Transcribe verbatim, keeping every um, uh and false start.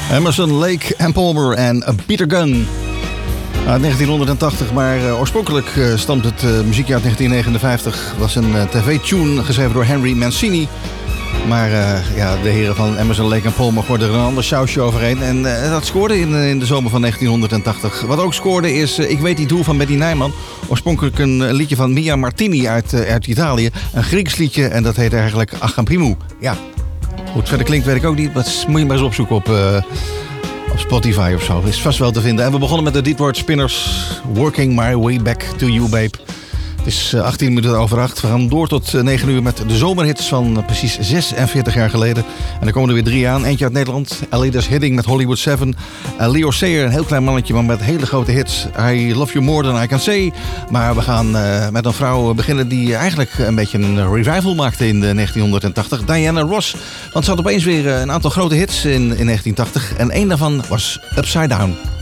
Emerson, Lake and Palmer en Peter Gunn. Uit negentienhonderdtachtig, maar uh, oorspronkelijk uh, stamt het uh, muziekjaar uit negentien negenenvijftig. Was een uh, tv-tune geschreven door Henry Mancini. Maar uh, ja, de heren van Emerson, Lake en Palmer gooiden er een ander sausje overheen. En uh, dat scoorde in, in de zomer van negentienhonderdtachtig. Wat ook scoorde is uh, Ik weet niet hoe van Betty Nijman. Oorspronkelijk een, een liedje van Mia Martini uit, uh, uit Italië. Een Grieks liedje en dat heet eigenlijk Acham Primou. Ja, hoe het verder klinkt weet ik ook niet. Dat moet je maar eens opzoeken op... Uh, Op Spotify of zo. Is vast wel te vinden. En we begonnen met de Detroit Spinners. Working My Way Back to You, Babe. Het is achttien minuten over acht. We gaan door tot negen uur met de zomerhits van precies zesenveertig jaar geleden. En er komen er weer drie aan. Eentje uit Nederland. Alida's Hidding met Hollywood Seven. Uh, Leo Sayer, een heel klein mannetje, maar met hele grote hits. I Love You More Than I Can Say. Maar we gaan uh, met een vrouw beginnen die eigenlijk een beetje een revival maakte in de negentienhonderdtachtig. Diana Ross. Want ze had opeens weer een aantal grote hits in, in negentien tachtig. En één daarvan was Upside Down.